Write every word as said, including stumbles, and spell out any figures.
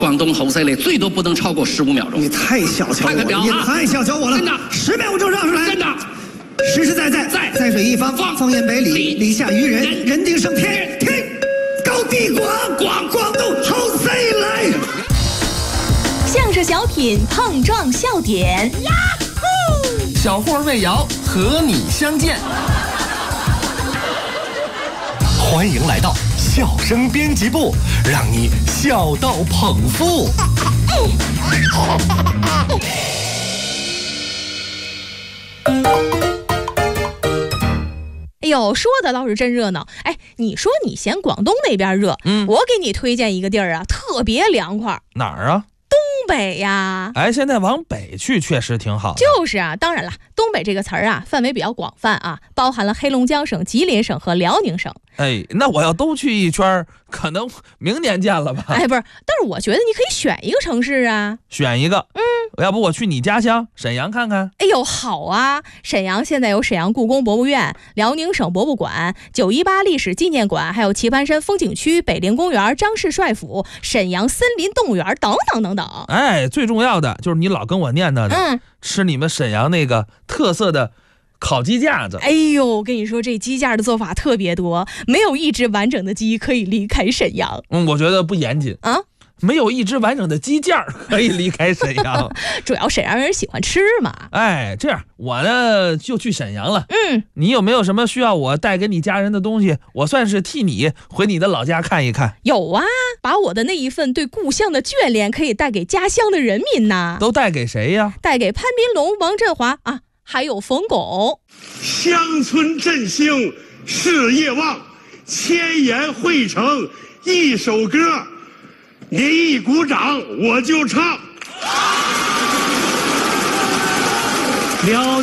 广东猴赛类最多不能超过十五秒钟。 你太小瞧我了，你太小瞧我了。 真的， 十秒我就让出来。 真的， 实实在在， 在在水一方， 方方圆百里，里下于人， 人人定胜天。天高地广，广广东猴赛类。 相声小品碰撞笑点，呀呼！小霍魏瑶和你相见。欢迎来到笑声编辑部，让你笑到捧腹。 哎呦，说的倒是真热闹。哎，你说你嫌广东那边热，嗯，我给你推荐一个地儿啊，特别凉快。 哪儿啊？ 东北呀。 哎，现在往北去确实挺好的。 就是啊，当然了，东北这个词儿啊，范围比较广泛啊，包含了黑龙江省、吉林省和辽宁省。 哎，那我要都去一圈，可能明年见了吧？ 哎，不是，但是我觉得你可以选一个城市啊。 选一个，嗯，要不我去你家乡沈阳看看？ 哎呦，好啊！沈阳现在有沈阳故宫博物院、辽宁省博物馆、九一八历史纪念馆，还有棋盘山风景区、北陵公园、张氏帅府、沈阳森林动物园等等等等。 哎，最重要的就是你老跟我念叨的，嗯，吃你们沈阳那个特色的烤鸡架子。 哎呦，我跟你说，这鸡架的做法特别多，没有一只完整的鸡可以离开沈阳。 嗯，我觉得不严谨啊。没有一只完整的鸡架可以离开沈阳。 主要沈阳人喜欢吃嘛。 哎，这样我呢就去沈阳了。嗯，你有没有什么需要我带给你家人的东西？我算是替你回你的老家看一看。 有啊，把我的那一份对故乡的眷恋可以带给家乡的人民呐。 都带给谁呀？ 带给潘斌龙、王振华啊，还有冯巩。 乡村振兴，事业旺，千言汇成一首歌。您一鼓掌，我就唱。辽